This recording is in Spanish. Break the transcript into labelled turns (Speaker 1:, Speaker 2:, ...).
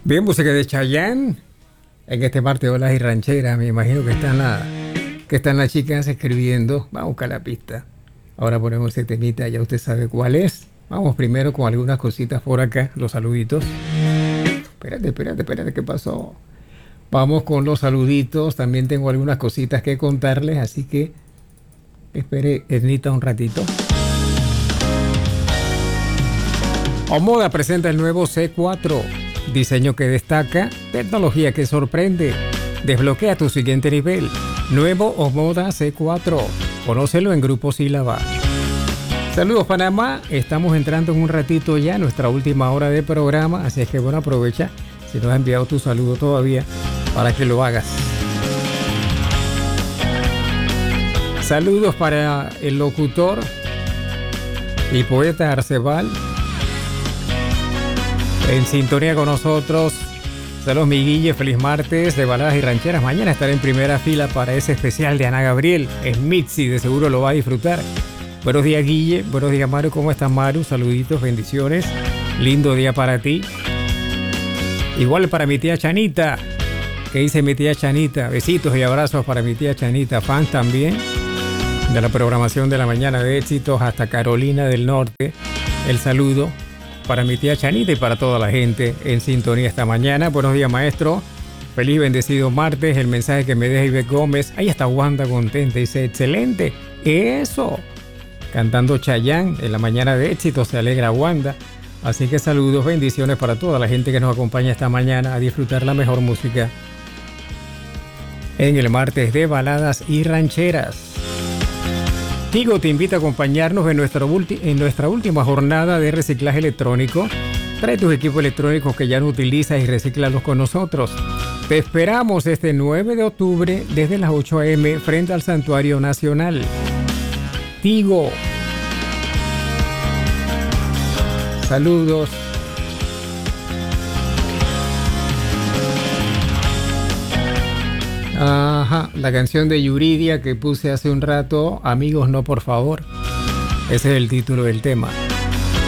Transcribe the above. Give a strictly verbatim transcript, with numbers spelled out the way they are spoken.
Speaker 1: Bien, música de Chayanne. En este martes Olas y Rancheras, me imagino que están, la, que están las chicas escribiendo. Vamos a buscar la pista. Ahora ponemos ese temita, ya usted sabe cuál es. Vamos primero con algunas cositas por acá, los saluditos. Espérate, espérate, espérate, ¿qué pasó? Vamos con los saluditos. También tengo algunas cositas que contarles, así que espere, Ernita, un ratito. Omoda presenta el nuevo C cuatro. Diseño que destaca, tecnología que sorprende. Desbloquea tu siguiente nivel. Nuevo Omoda C cuatro. Conócelo en Grupo Sílaba. Saludos Panamá. Estamos entrando en un ratito ya, nuestra última hora de programa. Así es que bueno, aprovecha. Si no has enviado tu saludo todavía, para que lo hagas. Saludos para el locutor y poeta Arcebal. En sintonía con nosotros. Saludos mi Guille, feliz martes de baladas y rancheras. Mañana estaré en primera fila para ese especial de Ana Gabriel. Es Mitzi, de seguro lo va a disfrutar. Buenos días Guille, buenos días Maru, ¿cómo estás Maru? Saluditos, bendiciones. Lindo día para ti. Igual para mi tía Chanita. ¿Qué dice mi tía Chanita? Besitos y abrazos para mi tía Chanita, fans también de la programación de la mañana de éxitos hasta Carolina del Norte. El saludo para mi tía Chanita y para toda la gente en sintonía esta mañana. Buenos días, maestro. Feliz bendecido martes. El mensaje que me deja Ivette Gómez. Ahí está Wanda contenta. Dice, excelente. Eso. Cantando Chayanne en la mañana de éxito. Se alegra Wanda. Así que saludos, bendiciones para toda la gente que nos acompaña esta mañana a disfrutar la mejor música en el martes de baladas y rancheras. Tigo te invita a acompañarnos en nuestra, ulti- en nuestra última jornada de reciclaje electrónico. Trae tus equipos electrónicos que ya no utilizas y recíclalos con nosotros. Te esperamos este nueve de octubre desde las ocho a eme frente al Santuario Nacional. Tigo. Saludos. Ajá, la canción de Yuridia que puse hace un rato, Amigos no por favor. Ese es el título del tema.